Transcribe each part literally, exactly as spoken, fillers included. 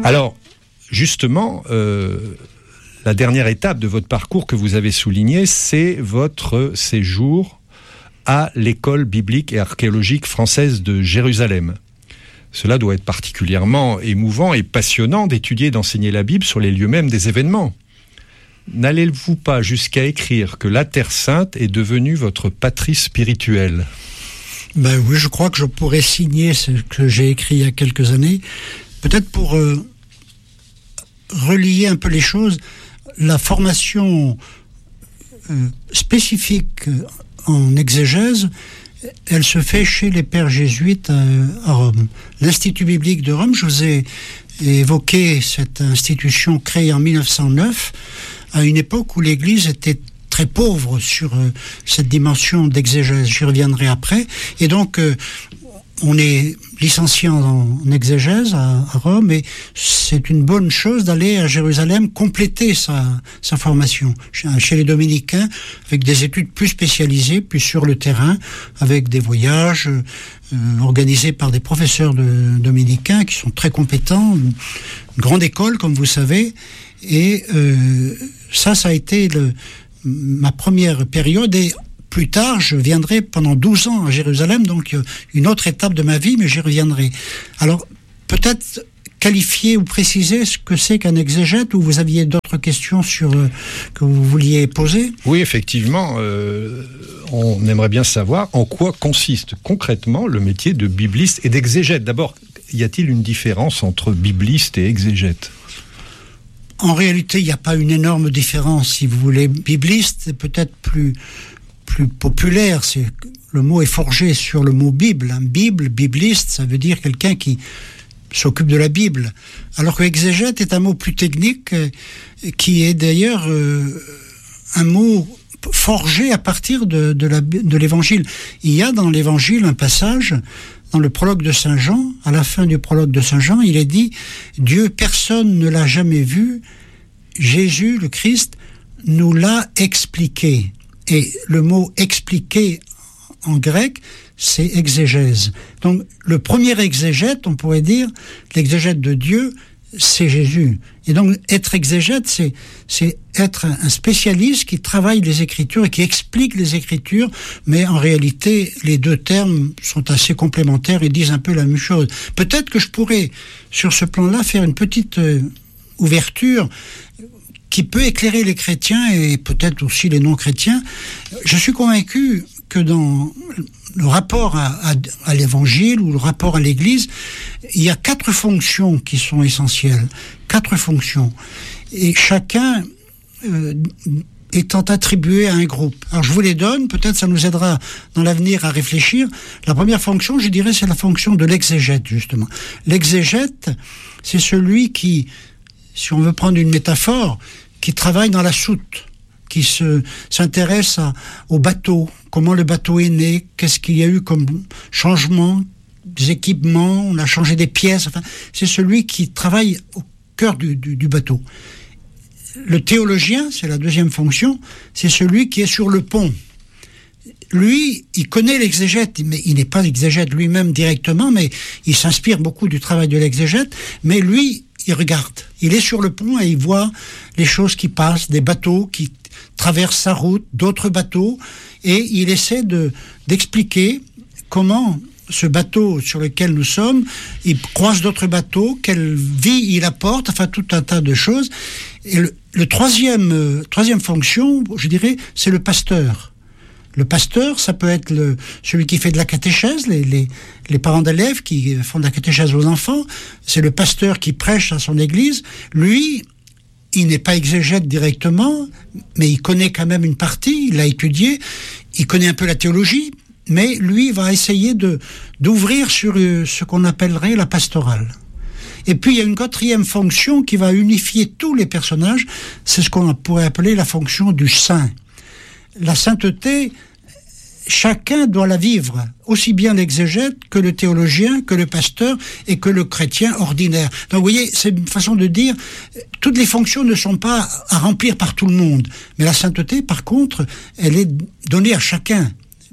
Alors, justement, euh, la dernière étape de votre parcours que vous avez soulignée, c'est votre séjour à l'école biblique et archéologique française de Jérusalem. Cela doit être particulièrement émouvant et passionnant d'étudier et d'enseigner la Bible sur les lieux mêmes des événements. N'allez-vous pas jusqu'à écrire que la Terre Sainte est devenue votre patrie spirituelle ? Ben oui, je crois que je pourrais signer ce que j'ai écrit il y a quelques années. Peut-être pour euh, relier un peu les choses, la formation euh, spécifique en exégèse, elle se fait chez les pères jésuites à, à Rome. L'Institut biblique de Rome, je vous ai évoqué cette institution créée en mille neuf cent neuf, à une époque où l'Église était très pauvre sur euh, cette dimension d'exégèse. J'y reviendrai après. Et donc, euh, on est licencié en, en exégèse à, à Rome, et c'est une bonne chose d'aller à Jérusalem compléter sa, sa formation chez, chez les dominicains, avec des études plus spécialisées, plus sur le terrain, avec des voyages euh, organisés par des professeurs de, dominicains qui sont très compétents, une, une grande école, comme vous savez, et euh, ça, ça a été le, ma première période, et plus tard, je viendrai pendant douze ans à Jérusalem, donc une autre étape de ma vie, mais j'y reviendrai. Alors, peut-être qualifier ou préciser ce que c'est qu'un exégète, ou vous aviez d'autres questions sur, euh, que vous vouliez poser ? Oui, effectivement, euh, on aimerait bien savoir en quoi consiste concrètement le métier de bibliste et d'exégète. D'abord, y a-t-il une différence entre bibliste et exégète ? En réalité, il n'y a pas une énorme différence, si vous voulez. Bibliste, c'est peut-être plus... plus populaire, c'est, le mot est forgé sur le mot Bible. Hein. Bible, bibliste, ça veut dire quelqu'un qui s'occupe de la Bible. Alors que exégète est un mot plus technique, euh, qui est d'ailleurs euh, un mot forgé à partir de, de, la, de l'évangile. Il y a dans l'évangile un passage, dans le prologue de Saint Jean, à la fin du prologue de Saint Jean, il est dit « Dieu, personne ne l'a jamais vu, Jésus, le Christ, nous l'a expliqué ». Et le mot « expliquer » en grec, c'est exégèse. Donc, le premier exégète, on pourrait dire, l'exégète de Dieu, c'est Jésus. Et donc, être exégète, c'est, c'est être un spécialiste qui travaille les Écritures et qui explique les Écritures, mais en réalité, les deux termes sont assez complémentaires et disent un peu la même chose. Peut-être que je pourrais, sur ce plan-là, faire une petite euh, ouverture qui peut éclairer les chrétiens et peut-être aussi les non-chrétiens. Je suis convaincu que dans le rapport à, à, à l'évangile ou le rapport à l'Église, il y a quatre fonctions qui sont essentielles. Quatre fonctions. Et chacun euh, étant attribué à un groupe. Alors je vous les donne, peut-être ça nous aidera dans l'avenir à réfléchir. La première fonction, je dirais, c'est la fonction de l'exégète, justement. L'exégète, c'est celui qui, si on veut prendre une métaphore, qui travaille dans la soute, qui se, s'intéresse à, au bateau, comment le bateau est né, qu'est-ce qu'il y a eu comme changement, des équipements, on a changé des pièces, enfin, c'est celui qui travaille au cœur du, du, du bateau. Le théologien, c'est la deuxième fonction, c'est celui qui est sur le pont. Lui, il connaît l'exégète, mais il n'est pas exégète lui-même directement, mais il s'inspire beaucoup du travail de l'exégète, mais lui, il regarde. Il est sur le pont et il voit les choses qui passent, des bateaux qui traversent sa route, d'autres bateaux, et il essaie de, d'expliquer comment ce bateau sur lequel nous sommes, il croise d'autres bateaux, quelle vie il apporte, enfin tout un tas de choses. Et le, le troisième, euh, troisième fonction, je dirais, c'est le pasteur. Le pasteur, ça peut être le, celui qui fait de la catéchèse, les, les, les parents d'élèves qui font de la catéchèse aux enfants. C'est le pasteur qui prêche à son église. Lui, il n'est pas exégète directement, mais il connaît quand même une partie, il l'a étudié, il connaît un peu la théologie, mais lui va essayer de, d'ouvrir sur ce qu'on appellerait la pastorale. Et puis il y a une quatrième fonction qui va unifier tous les personnages, c'est ce qu'on pourrait appeler la fonction du saint. La sainteté, chacun doit la vivre, aussi bien l'exégète que le théologien, que le pasteur et que le chrétien ordinaire. Donc vous voyez, c'est une façon de dire, toutes les fonctions ne sont pas à remplir par tout le monde. Mais la sainteté, par contre, elle est donnée à chacun,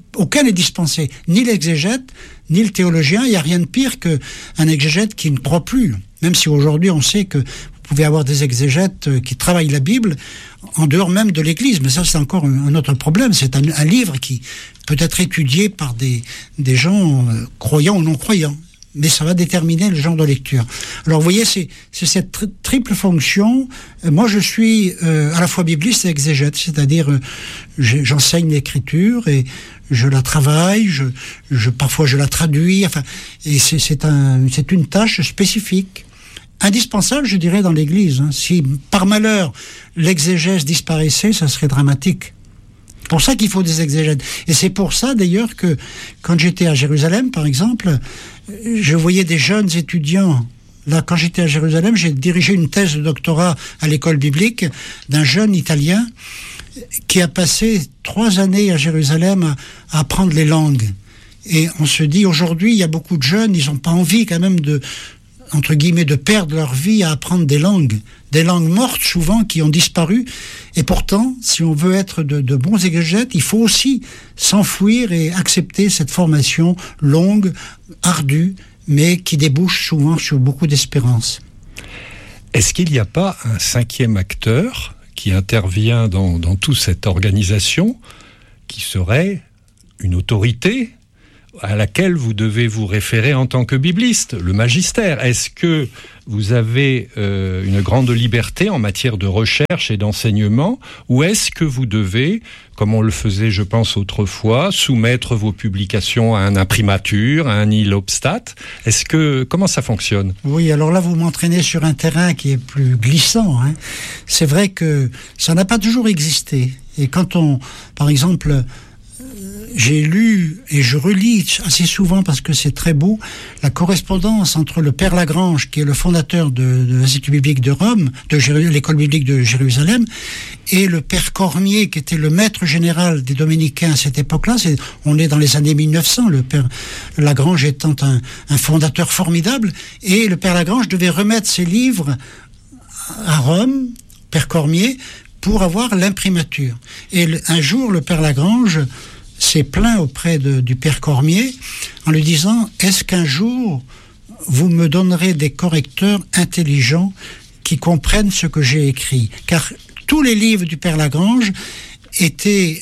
aucun n'est dispensé, ni l'exégète, ni le théologien. Il n'y a rien de pire qu'un exégète qui ne croit plus. Même si aujourd'hui on sait que vous pouvez avoir des exégètes qui travaillent la Bible en dehors même de l'Église. Mais ça, c'est encore un autre problème. C'est un, un livre qui peut être étudié par des, des gens euh, croyants ou non croyants. Mais ça va déterminer le genre de lecture. Alors vous voyez, c'est, c'est cette tri- triple fonction. Euh, moi, je suis euh, à la fois bibliste et exégète, c'est-à-dire euh, j'enseigne l'écriture et je la travaille, je, je, parfois je la traduis. Enfin, et c'est, c'est, un, c'est une tâche spécifique, indispensable, je dirais, dans l'Église. Hein. Si par malheur l'exégèse disparaissait, ça serait dramatique. C'est pour ça qu'il faut des exégètes. Et c'est pour ça, d'ailleurs, que quand j'étais à Jérusalem, par exemple, je voyais des jeunes étudiants. Là, quand j'étais à Jérusalem, j'ai dirigé une thèse de doctorat à l'école biblique d'un jeune Italien qui a passé trois années à Jérusalem à, à apprendre les langues. Et on se dit, aujourd'hui, il y a beaucoup de jeunes, ils n'ont pas envie quand même de, entre guillemets, de perdre leur vie à apprendre des langues. Des langues mortes, souvent, qui ont disparu. Et pourtant, si on veut être de, de bons exégètes, il faut aussi s'enfouir et accepter cette formation longue, ardue, mais qui débouche souvent sur beaucoup d'espérance. Est-ce qu'il n'y a pas un cinquième acteur qui intervient dans, dans toute cette organisation, qui serait une autorité à laquelle vous devez vous référer en tant que bibliste, le magistère? Est-ce que vous avez euh, une grande liberté en matière de recherche et d'enseignement, ou est-ce que vous devez, comme on le faisait, je pense, autrefois, soumettre vos publications à un imprimatur, à un Ilobstat? Est-ce que, comment ça fonctionne? Oui, alors là, vous m'entraînez sur un terrain qui est plus glissant, hein. C'est vrai que ça n'a pas toujours existé. Et quand on, par exemple, j'ai lu et je relis assez souvent parce que c'est très beau la correspondance entre le Père Lagrange, qui est le fondateur de, de l'Institut biblique de Rome, de Jéru- l'école biblique de Jérusalem, et le Père Cormier, qui était le maître général des Dominicains à cette époque-là. C'est, on est dans les années mille neuf cents, le Père Lagrange étant un, un fondateur formidable, et le Père Lagrange devait remettre ses livres à Rome, Père Cormier, pour avoir l'imprimature. Et le, un jour, le Père Lagrange s'est plaint auprès de, du Père Cormier en lui disant « Est-ce qu'un jour vous me donnerez des correcteurs intelligents qui comprennent ce que j'ai écrit ?» Car tous les livres du Père Lagrange étaient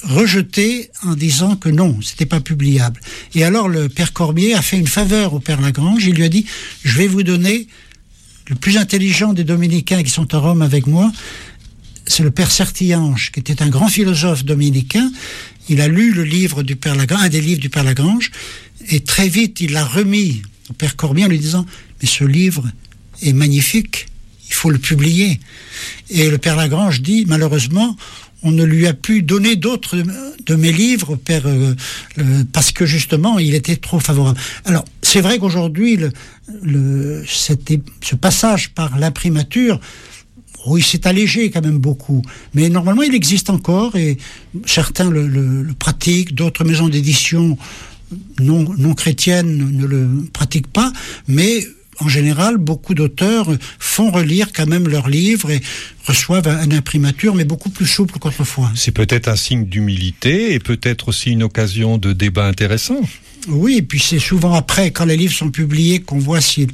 rejetés en disant que non, c'était pas publiable. Et alors le Père Cormier a fait une faveur au Père Lagrange. Il lui a dit « Je vais vous donner le plus intelligent des dominicains qui sont à Rome avec moi. C'est le Père Sertillange, qui était un grand philosophe dominicain. Il a lu le livre du Père Lagrange, un des livres du Père Lagrange, et très vite, il l'a remis au Père Cormier en lui disant « Mais ce livre est magnifique, il faut le publier. » Et le Père Lagrange dit « Malheureusement, on ne lui a pu donner d'autres de mes livres au Père, euh, euh, parce que justement, il était trop favorable. » Alors, c'est vrai qu'aujourd'hui, le, le, cette, ce passage par l'imprimature, oui, c'est allégé quand même beaucoup. Mais normalement, il existe encore et certains le, le, le pratiquent, d'autres maisons d'édition non, non chrétiennes ne le pratiquent pas. Mais en général, beaucoup d'auteurs font relire quand même leurs livres et reçoivent une imprimature, mais beaucoup plus souple qu'autrefois. C'est peut-être un signe d'humilité et peut-être aussi une occasion de débat intéressant. Oui, et puis c'est souvent après, quand les livres sont publiés, qu'on voit s'ils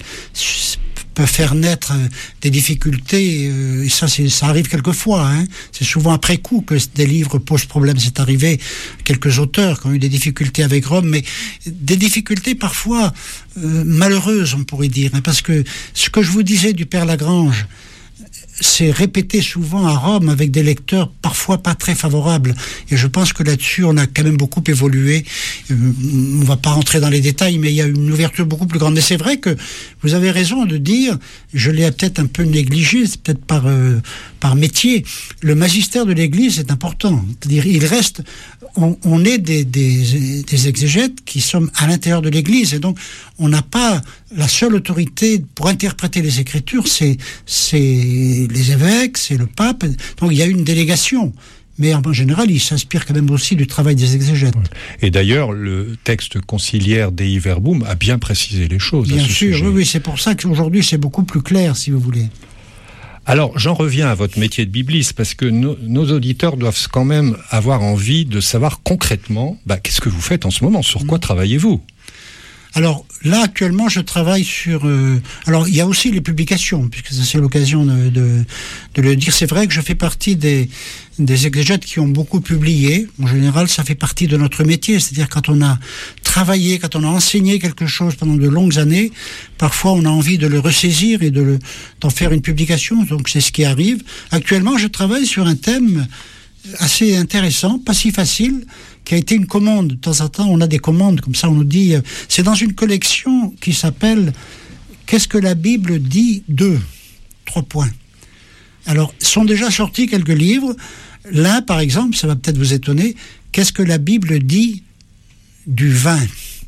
peut faire naître des difficultés, et ça, c'est, ça arrive quelquefois, hein. C'est souvent après coup que des livres posent problème. C'est arrivé à quelques auteurs qui ont eu des difficultés avec Rome, mais des difficultés parfois euh, malheureuses, on pourrait dire, hein, parce que ce que je vous disais du Père Lagrange, c'est répété souvent à Rome avec des lecteurs parfois pas très favorables. Et je pense que là-dessus, on a quand même beaucoup évolué. Euh, on ne va pas rentrer dans les détails, mais il y a une ouverture beaucoup plus grande. Mais c'est vrai que vous avez raison de dire, je l'ai peut-être un peu négligé, c'est peut-être par, euh, par métier, le magistère de l'Église est important. C'est-à-dire, il reste... On, on est des, des, des exégètes qui sommes à l'intérieur de l'Église, et donc on n'a pas la seule autorité pour interpréter les Écritures, c'est, c'est les évêques, c'est le pape, donc il y a une délégation. Mais en général, il s'inspire quand même aussi du travail des exégètes. Et d'ailleurs, le texte conciliaire Dei Verbum a bien précisé les choses. Bien à ce sûr, sujet. oui, oui, c'est pour ça qu'aujourd'hui c'est beaucoup plus clair, si vous voulez. Alors, j'en reviens à votre métier de bibliste, parce que no, nos auditeurs doivent quand même avoir envie de savoir concrètement, bah, qu'est-ce que vous faites en ce moment, sur quoi mmh. travaillez-vous ? Alors là, actuellement, je travaille sur... Euh, alors, il y a aussi les publications, puisque ça, c'est l'occasion de, de, de le dire. C'est vrai que je fais partie des, des exégètes qui ont beaucoup publié. En général, ça fait partie de notre métier. C'est-à-dire, quand on a travaillé, quand on a enseigné quelque chose pendant de longues années, parfois, on a envie de le ressaisir et de le, d'en faire une publication. Donc, c'est ce qui arrive. Actuellement, je travaille sur un thème assez intéressant, pas si facile, qui a été une commande. De temps en temps, on a des commandes, comme ça, on nous dit... Euh, c'est dans une collection qui s'appelle « Qu'est-ce que la Bible dit de ?» Trois points. Alors, sont déjà sortis quelques livres. L'un, par exemple, ça va peut-être vous étonner, « Qu'est-ce que la Bible dit du vin ?»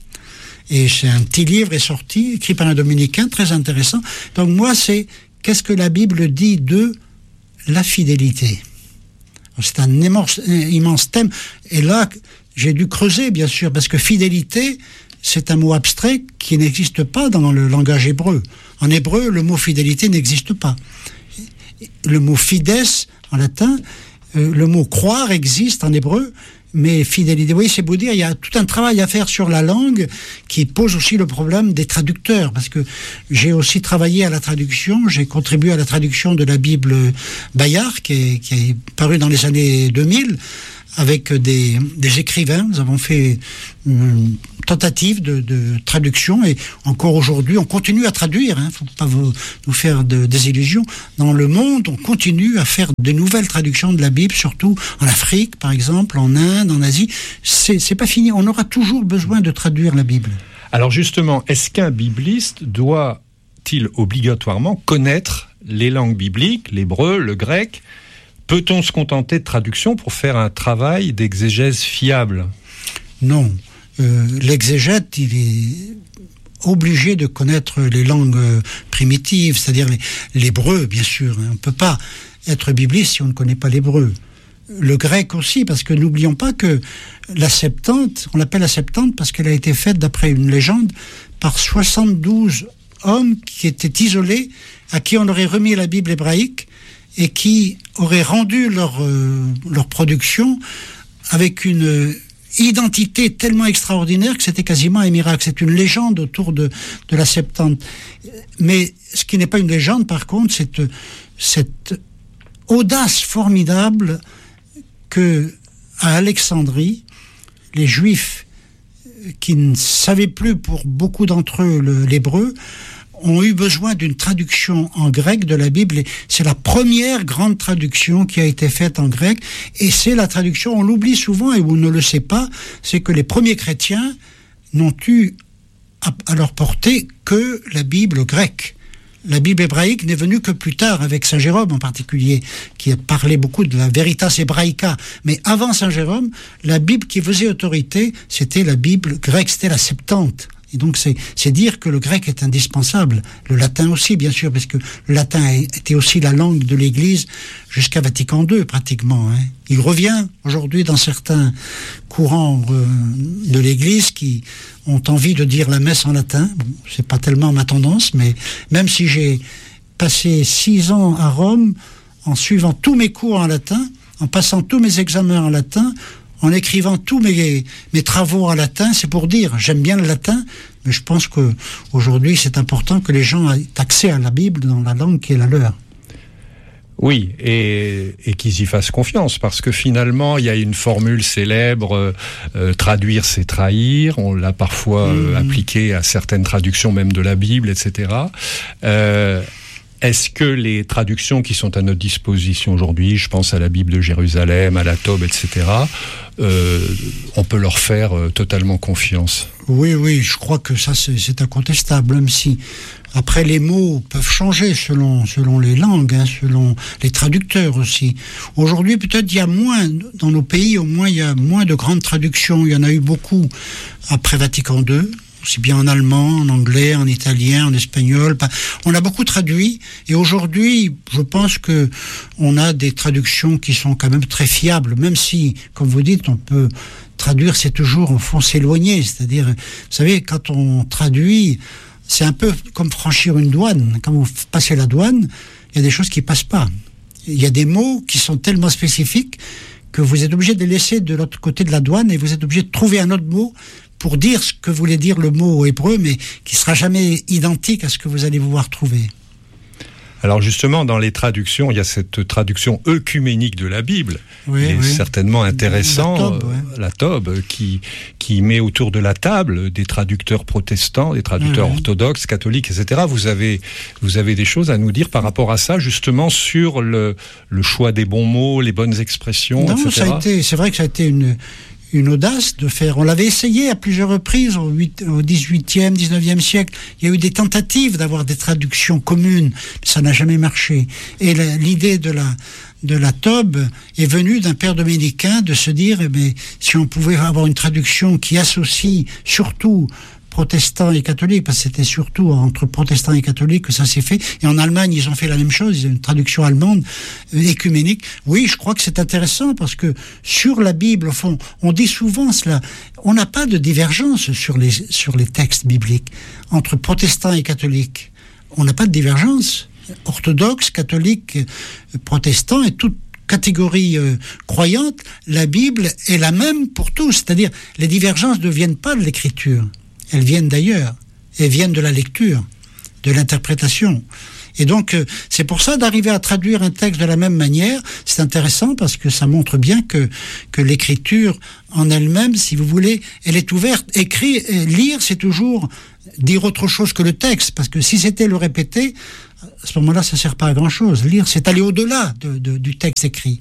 Et c'est un petit livre est sorti, écrit par un dominicain, très intéressant. Donc moi, c'est « Qu'est-ce que la Bible dit de la fidélité ?» C'est un immense, immense thème. Et là, j'ai dû creuser, bien sûr, parce que fidélité, c'est un mot abstrait qui n'existe pas dans le langage hébreu. En hébreu, le mot fidélité n'existe pas. Le mot fides, en latin, euh, le mot croire existe en hébreu, mais fidélité, oui, c'est beau dire, il y a tout un travail à faire sur la langue qui pose aussi le problème des traducteurs, parce que j'ai aussi travaillé à la traduction, j'ai contribué à la traduction de la Bible Bayard, qui est, qui est parue dans les années deux mille, avec des, des écrivains. Nous avons fait une tentative de, de traduction, et encore aujourd'hui, on continue à traduire, hein, faut pas vous, nous faire de, des illusions. Dans le monde, on continue à faire de nouvelles traductions de la Bible, surtout en Afrique, par exemple, en Inde, en Asie. C'est, c'est pas fini, on aura toujours besoin de traduire la Bible. Alors justement, est-ce qu'un bibliste doit-il obligatoirement connaître les langues bibliques, l'hébreu, le grec ? Peut-on se contenter de traduction pour faire un travail d'exégèse fiable ? Non. Euh, l'exégète, il est obligé de connaître les langues primitives, c'est-à-dire les, l'hébreu, bien sûr. On ne peut pas être bibliste si on ne connaît pas l'hébreu. Le grec aussi, parce que n'oublions pas que la Septante, on l'appelle la Septante parce qu'elle a été faite, d'après une légende, par soixante-douze hommes qui étaient isolés, à qui on aurait remis la Bible hébraïque, et qui auraient rendu leur, euh, leur production avec une identité tellement extraordinaire que c'était quasiment un miracle. C'est une légende autour de, de la Septante. Mais ce qui n'est pas une légende, par contre, c'est cette audace formidable que, à Alexandrie, les Juifs, qui ne savaient plus pour beaucoup d'entre eux le, l'hébreu, ont eu besoin d'une traduction en grec de la Bible. C'est la première grande traduction qui a été faite en grec, et c'est la traduction, on l'oublie souvent et on ne le sait pas, c'est que les premiers chrétiens n'ont eu à, à leur portée que la Bible grecque. La Bible hébraïque n'est venue que plus tard, avec Saint Jérôme en particulier, qui a parlé beaucoup de la Veritas Hebraica. Mais avant Saint Jérôme, la Bible qui faisait autorité, c'était la Bible grecque, c'était la Septante. Et donc, c'est, c'est dire que le grec est indispensable. Le latin aussi, bien sûr, parce que le latin a été aussi la langue de l'Église jusqu'à Vatican deux, pratiquement. Hein. Il revient aujourd'hui dans certains courants euh, de l'Église qui ont envie de dire la messe en latin. Bon, c'est pas tellement ma tendance, mais même si j'ai passé six ans à Rome, en suivant tous mes cours en latin, en passant tous mes examens en latin, en écrivant tous mes, mes travaux en latin, c'est pour dire, j'aime bien le latin, mais je pense qu'aujourd'hui, c'est important que les gens aient accès à la Bible dans la langue qui est la leur. Oui, et, et qu'ils y fassent confiance, parce que finalement, il y a une formule célèbre, euh, traduire c'est trahir, on l'a parfois euh, mmh. appliquée à certaines traductions même de la Bible, et cetera. Euh, Est-ce que les traductions qui sont à notre disposition aujourd'hui, je pense à la Bible de Jérusalem, à la Tob, et cetera, euh, on peut leur faire euh, totalement confiance ? Oui, oui, je crois que ça c'est, c'est incontestable, même si après les mots peuvent changer selon, selon les langues, hein, selon les traducteurs aussi. Aujourd'hui, peut-être il y a moins, dans nos pays, au moins il y a moins de grandes traductions. Il y en a eu beaucoup après Vatican deux. Aussi bien en allemand, en anglais, en italien, en espagnol. On a beaucoup traduit, et aujourd'hui, je pense que on a des traductions qui sont quand même très fiables, même si, comme vous dites, on peut traduire, c'est toujours, au fond, s'éloigner. C'est-à-dire, vous savez, quand on traduit, c'est un peu comme franchir une douane. Quand vous passez la douane, il y a des choses qui passent pas. Il y a des mots qui sont tellement spécifiques que vous êtes obligé de les laisser de l'autre côté de la douane et vous êtes obligé de trouver un autre mot pour dire ce que voulait dire le mot hébreu, mais qui sera jamais identique à ce que vous allez pouvoir trouver. Alors justement, dans les traductions, il y a cette traduction œcuménique de la Bible, oui, qui est oui. certainement intéressant, la Tobe, ouais. euh, la Tobe, qui, qui met autour de la table des traducteurs protestants, des traducteurs oui. orthodoxes, catholiques, et cetera. Vous avez, vous avez des choses à nous dire par rapport à ça, justement sur le, le choix des bons mots, les bonnes expressions, non, et cetera. Ça a été, c'est vrai que ça a été une... une audace de faire. On l'avait essayé à plusieurs reprises au, huit, au dix-huitième, dix-neuvième siècle. Il y a eu des tentatives d'avoir des traductions communes, mais ça n'a jamais marché. Et la, l'idée de la, de la Tobe est venue d'un père dominicain de se dire, eh bien, si on pouvait avoir une traduction qui associe surtout protestants et catholiques, parce que c'était surtout entre protestants et catholiques que ça s'est fait. Et en Allemagne, ils ont fait la même chose, ils ont une traduction allemande, euh, écuménique. Oui, je crois que c'est intéressant, parce que sur la Bible, au fond, on dit souvent cela, on n'a pas de divergence sur les, sur les textes bibliques, entre protestants et catholiques. On n'a pas de divergence. Orthodoxes, catholiques, euh, protestants et toute catégorie euh, croyante, la Bible est la même pour tous. C'est-à-dire, les divergences ne viennent pas de l'écriture. Elles viennent d'ailleurs, elles viennent de la lecture, de l'interprétation. Et donc, euh, c'est pour ça d'arriver à traduire un texte de la même manière, c'est intéressant parce que ça montre bien que, que l'écriture en elle-même, si vous voulez, elle est ouverte. Écrire, lire, c'est toujours dire autre chose que le texte, parce que si c'était le répéter, à ce moment-là, ça ne sert pas à grand-chose. Lire, c'est aller au-delà de, de, du texte écrit.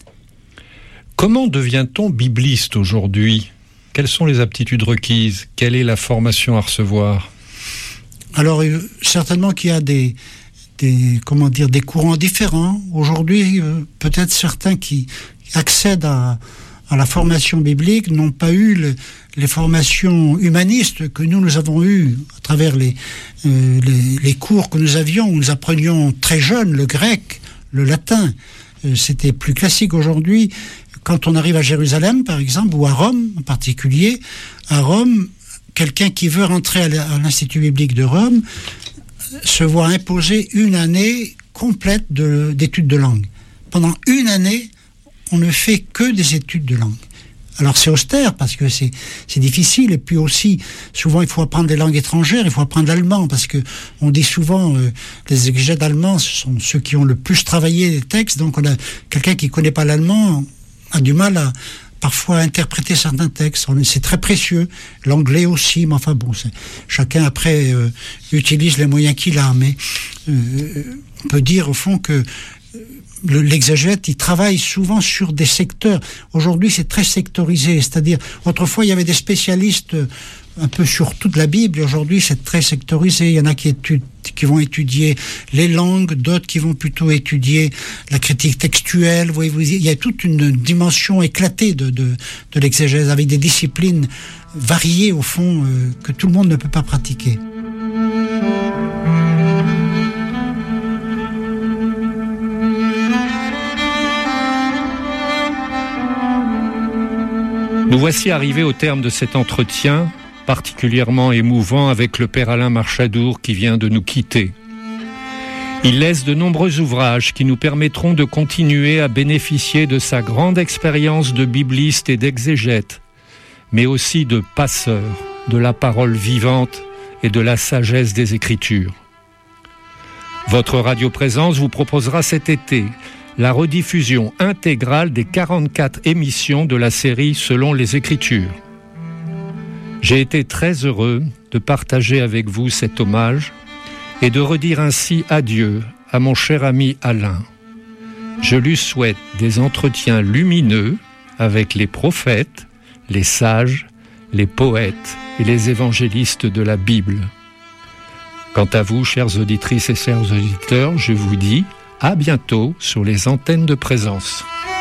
Comment devient-on bibliste aujourd'hui ? Quelles sont les aptitudes requises ? Quelle est la formation à recevoir ? Alors, euh, certainement qu'il y a des, des, comment dire, des courants différents. Aujourd'hui, euh, peut-être certains qui accèdent à, à la formation biblique n'ont pas eu le, les formations humanistes que nous, nous avons eues à travers les, euh, les, les cours que nous avions, où nous apprenions très jeunes le grec, le latin. Euh, c'était plus classique aujourd'hui. Quand on arrive à Jérusalem, par exemple, ou à Rome en particulier, à Rome, quelqu'un qui veut rentrer à l'Institut biblique de Rome se voit imposer une année complète de, d'études de langue. Pendant une année, on ne fait que des études de langue. Alors c'est austère parce que c'est, c'est difficile, et puis aussi, souvent il faut apprendre des langues étrangères, il faut apprendre l'allemand, parce que on dit souvent, euh, les exégètes allemands, ce sont ceux qui ont le plus travaillé les textes, donc on a quelqu'un qui ne connaît pas l'allemand, a du mal à parfois interpréter certains textes. C'est très précieux. L'anglais aussi, mais enfin bon, c'est, chacun après euh, utilise les moyens qu'il a. Mais euh, on peut dire au fond que le, l'exégète, il travaille souvent sur des secteurs. Aujourd'hui, c'est très sectorisé. C'est-à-dire, autrefois, il y avait des spécialistes un peu sur toute la Bible. Aujourd'hui, c'est très sectorisé. Il y en a qui, étudient, qui vont étudier les langues, d'autres qui vont plutôt étudier la critique textuelle. Vous voyez, il y a toute une dimension éclatée de, de, de l'exégèse, avec des disciplines variées, au fond, euh, que tout le monde ne peut pas pratiquer. Nous voici arrivés au terme de cet entretien particulièrement émouvant avec le père Alain Marchadour qui vient de nous quitter. Il laisse de nombreux ouvrages qui nous permettront de continuer à bénéficier de sa grande expérience de bibliste et d'exégète, mais aussi de passeur de la parole vivante et de la sagesse des Écritures. Votre Radio Présence vous proposera cet été la rediffusion intégrale des quarante-quatre émissions de la série Selon les Écritures. J'ai été très heureux de partager avec vous cet hommage et de redire ainsi adieu à mon cher ami Alain. Je lui souhaite des entretiens lumineux avec les prophètes, les sages, les poètes et les évangélistes de la Bible. Quant à vous, chères auditrices et chers auditeurs, je vous dis à bientôt sur les antennes de Présence.